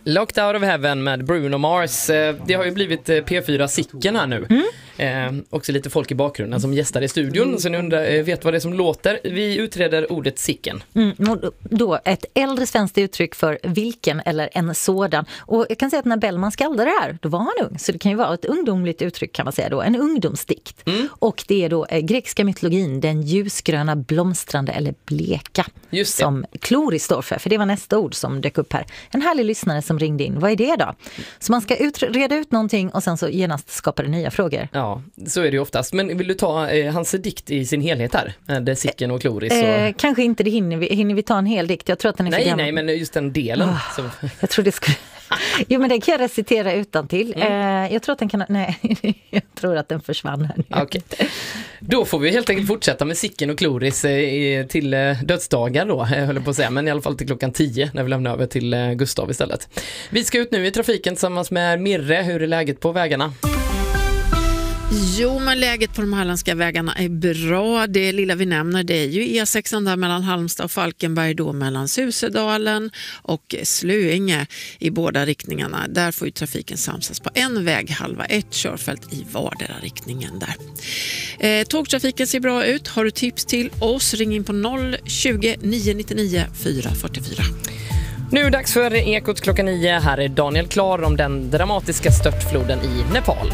Locked Out of Heaven med Bruno Mars. Det har ju blivit P4 Sicken här nu. Också lite folk i bakgrunden som gästar i studion. Så ni vet vad det är som låter. Vi utreder ordet sicken. Då ett äldre svenskt uttryck för vilken eller en sådan. Och jag kan säga att när Bellman skaldade det här, då var han ung. Så det kan ju vara ett ungdomligt uttryck kan man säga då. En ungdomsdikt. Och det är då grekiska mytologin, den ljusgröna, blomstrande eller bleka. Just det. Som kloris står för det var nästa ord som dök upp här. En härlig lyssnare som ringde in. Vad är det då? Så man ska reda ut någonting och sen så genast skapar det nya frågor. Ja, så är det ju oftast. Men vill du ta hans dikt i sin helhet här? Det sicken och kloris. Och... kanske inte, det hinner vi ta en hel dikt. Jag tror att den är för gammal. Nej, men just den delen. Jag tror det skulle... Jo, men det kan jag recitera utantill. Jag tror att den kan... Nej, jag tror att den försvann här nu. Okay. Då får vi helt enkelt fortsätta med sicken och kloris till dödsdagar då, jag höll på att säga. Men i alla fall till klockan 10 när vi lämnar över till Gustav istället. Vi ska ut nu i trafiken tillsammans med Mirre. Hur är läget på vägarna? Jo, men läget på de halländska vägarna är bra. Det lilla vi nämner, det är ju E6 där mellan Halmstad och Falkenberg, då mellan Susedalen och Slöinge i båda riktningarna. Där får ju trafiken samsas på en väg, halva ett körfält i vardera riktningen där. Tågtrafiken ser bra ut. Har du tips till oss, ring in på 020 999 444. Nu är det dags för Ekot klockan 9. Här är Daniel Klar om den dramatiska störtfloden i Nepal.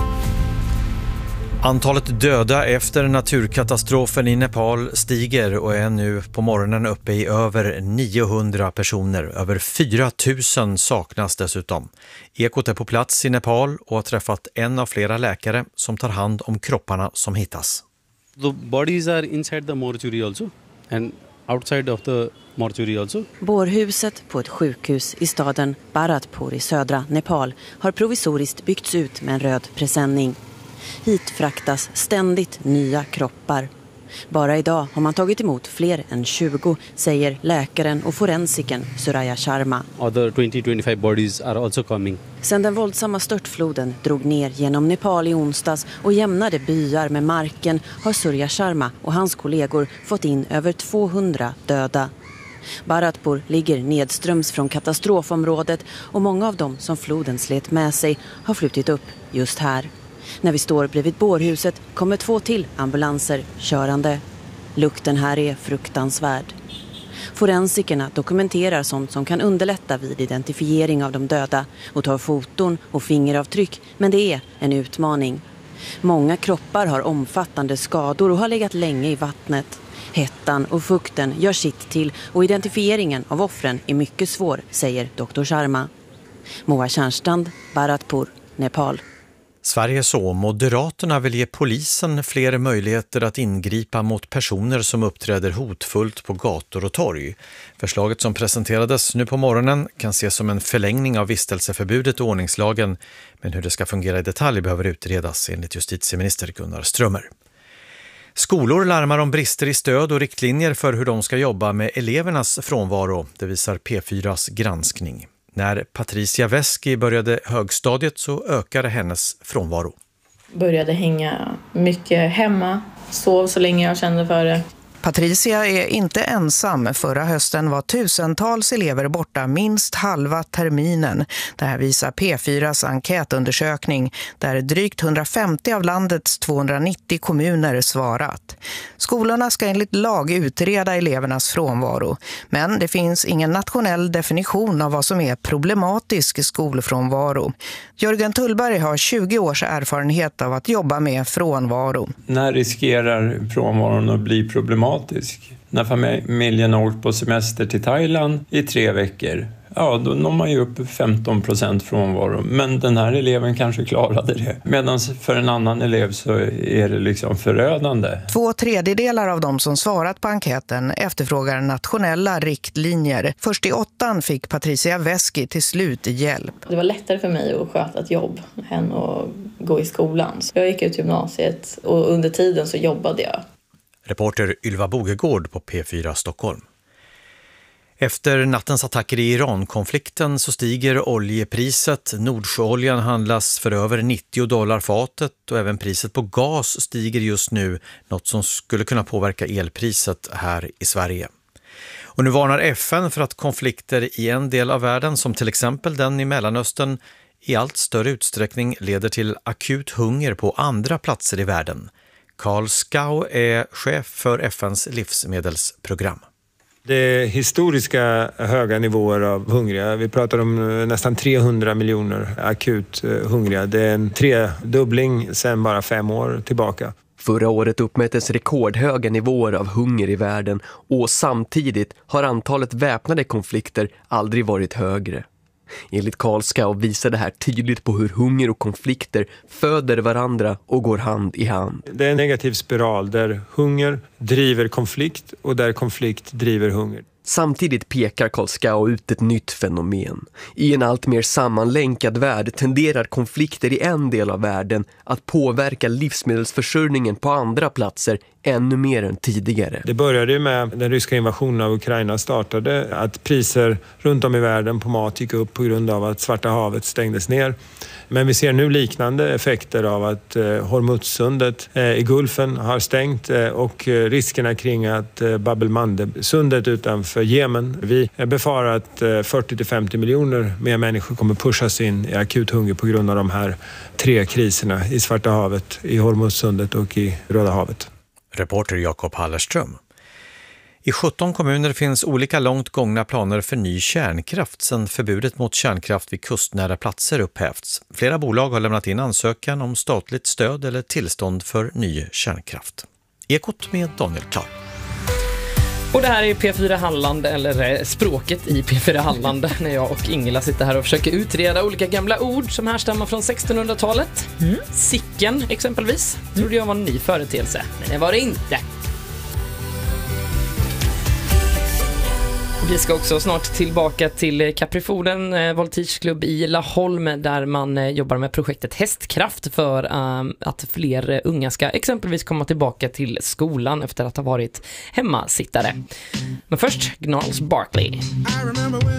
Antalet döda efter naturkatastrofen i Nepal stiger och är nu på morgonen uppe i över 900 personer. Över 4 000 saknas dessutom. Ekot är på plats i Nepal och har träffat en av flera läkare som tar hand om kropparna som hittas. The bodies are inside the mortuary also and outside of the mortuary also. Bårhuset på ett sjukhus i staden Bharatpur i södra Nepal har provisoriskt byggts ut med en röd presenning. Hit fraktas ständigt nya kroppar. Bara idag har man tagit emot fler än 20, säger läkaren och forensiken Surya Sharma. Other 20-25 bodies are also coming. Sedan den våldsamma störtfloden drog ner genom Nepal i onsdags och jämnade byar med marken har Surya Sharma och hans kollegor fått in över 200 döda. Bharatpur ligger nedströms från katastrofområdet och många av dem som floden slet med sig har flutit upp just här. När vi står bredvid bårhuset kommer 2 till ambulanser körande. Lukten här är fruktansvärd. Forensikerna dokumenterar sånt som kan underlätta vid identifiering av de döda och tar foton och fingeravtryck, men det är en utmaning. Många kroppar har omfattande skador och har legat länge i vattnet. Hettan och fukten gör sitt till och identifieringen av offren är mycket svår, säger Dr. Sharma. Moa Tjärnstrand, Bharatpur, Nepal. Sverige så. Moderaterna vill ge polisen fler möjligheter att ingripa mot personer som uppträder hotfullt på gator och torg. Förslaget som presenterades nu på morgonen kan ses som en förlängning av vistelseförbudet och ordningslagen, men hur det ska fungera i detalj behöver utredas enligt justitieminister Gunnar Strömmer. Skolor larmar om brister i stöd och riktlinjer för hur de ska jobba med elevernas frånvaro, det visar P4s granskning. När Patricia Veski började högstadiet så ökade hennes frånvaro. Började hänga mycket hemma, sov så länge jag kände för det. Patricia är inte ensam. Förra hösten var tusentals elever borta minst halva terminen. Det här visar P4s enkätundersökning där drygt 150 av landets 290 kommuner svarat. Skolorna ska enligt lag utreda elevernas frånvaro. Men det finns ingen nationell definition av vad som är problematisk skolfrånvaro. Jörgen Tullberg har 20 års erfarenhet av att jobba med frånvaro. När riskerar frånvaron att bli problematisk? När familjen har åkt på semester till Thailand i 3 veckor, ja då når man ju upp 15% frånvaro. Men den här eleven kanske klarade det. Medan för en annan elev så är det liksom förödande. 2/3 av de som svarat på enkäten efterfrågar nationella riktlinjer. Först i 8:an fick Patricia Veski till slut hjälp. Det var lättare för mig att sköta ett jobb än att gå i skolan. Så jag gick ut gymnasiet och under tiden så jobbade jag. Reporter Ylva Bogegård på P4 Stockholm. Efter nattens attacker i Iran-konflikten så stiger oljepriset. Nordsjöoljan handlas för över $90 fatet och även priset på gas stiger just nu, något som skulle kunna påverka elpriset här i Sverige. Och nu varnar FN för att konflikter i en del av världen, som till exempel den i Mellanöstern, i allt större utsträckning leder till akut hunger på andra platser i världen. Carl Skau är chef för FNs livsmedelsprogram. Det är historiska höga nivåer av hungriga. Vi pratar om nästan 300 miljoner akut hungriga. Det är en tredubbling sedan bara 5 år tillbaka. Förra året uppmättes rekordhöga nivåer av hunger i världen och samtidigt har antalet väpnade konflikter aldrig varit högre. Enligt Carl Skau visar det här tydligt på hur hunger och konflikter föder varandra och går hand i hand. Det är en negativ spiral där hunger driver konflikt och där konflikt driver hunger. Samtidigt pekar Carl Skau ut ett nytt fenomen. I en allt mer sammanlänkad värld tenderar konflikter i en del av världen att påverka livsmedelsförsörjningen på andra platser ännu mer än tidigare. Det började med den ryska invasionen av Ukraina startade, att priser runt om i världen på mat gick upp på grund av att Svarta havet stängdes ner. Men vi ser nu liknande effekter av att Hormuzsundet i Gulfen har stängt och riskerna kring att Bab el-Mandeb-sundet utanför Jemen. Vi befarar att 40-50 miljoner mer människor kommer pushas in i akut hunger på grund av de här 3 kriserna i Svarta havet, i Hormuzsundet och i Röda havet. Reporter Jakob Hallerström. I 17 kommuner finns olika långt gångna planer för ny kärnkraft sedan förbudet mot kärnkraft vid kustnära platser upphävts. Flera bolag har lämnat in ansökan om statligt stöd eller tillstånd för ny kärnkraft. Ekot med Daniel Klar. Och det här är P4 Halland, eller språket i P4 Halland, när jag och Ingela sitter här och försöker utreda olika gamla ord som härstammar från 1600-talet. Sicken exempelvis trodde jag var en ny företeelse, men det var det inte. Vi ska också snart tillbaka till Caprifoden, voltigeklubb i Laholm, där man jobbar med projektet Hästkraft för att fler unga ska exempelvis komma tillbaka till skolan efter att ha varit hemmasittare. Men först Gnarls Barkley.